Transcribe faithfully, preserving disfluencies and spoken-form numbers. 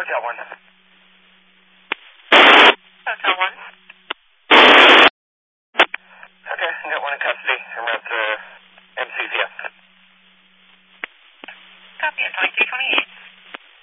Hotel one. Hotel one. Okay, I got one in custody. I'm at uh, M C C F. Copy at twenty-two twenty-eight.